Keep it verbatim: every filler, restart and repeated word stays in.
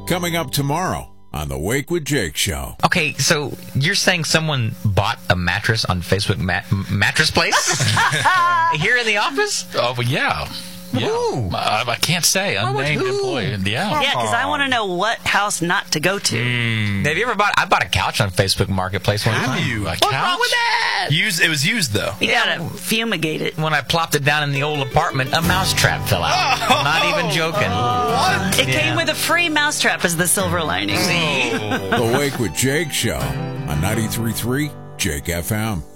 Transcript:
Coming up tomorrow on the Wake with Jake show. Okay, so you're saying someone bought a mattress on Facebook mat- Mattress Place? Here in the office? Oh, well, yeah. Yeah. I, I can't say. Unnamed employee. Yeah. Yeah, because I want to know what house not to go to. Mm. Have you ever bought? I bought a couch on Facebook Marketplace one Have time. you? A What's couch? wrong with that? Used, it was used, though. You gotta fumigate it. When I plopped it down in the old apartment, a mousetrap fell out. Oh, Not even joking. What? It Yeah. came with a free mousetrap as the silver lining. See? The Wake with Jake show on ninety-three point three Jake F M.